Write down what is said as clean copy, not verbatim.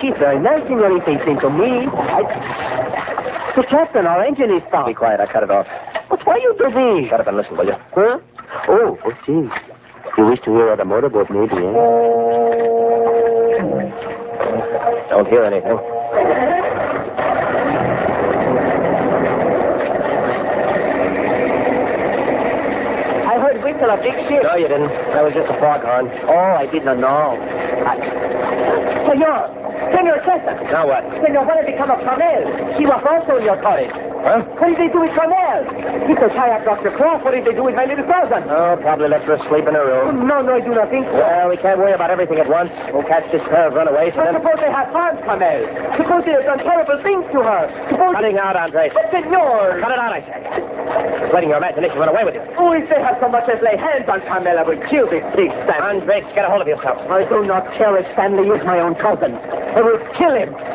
she's very nice, senorita, it seems to me. The captain, our engine is stopped. Be quiet, I cut it off. But why you do this? Shut up and listen, will you? Huh? Oh, gee. You wish to hear about the motorboat, maybe, eh? Don't hear anything. I heard whistle a big ship. No, you didn't. That was just a foghorn. Oh, I did not know. Senor Chester. Now what? Senor, what has become of Carmel? She was also in your cottage. Huh? What did they do with Carmel? He could tie up Dr. Croft. What did they do with my little cousin? Oh, probably left her asleep in her room. No, I do not think so. Well, we can't worry about everything at once. We'll catch this pair of runaways and But then... suppose they have harmed Carmel. Suppose they have done terrible things to her. Suppose... Cutting out, Andres. But, senor! Cut it out, I say. Letting your imagination run away with you. Oh, if they have so much as lay hands on Carmel, I will kill this big Stanley. Andres, get a hold of yourself. I do not care if Stanley is my own cousin. I will kill him.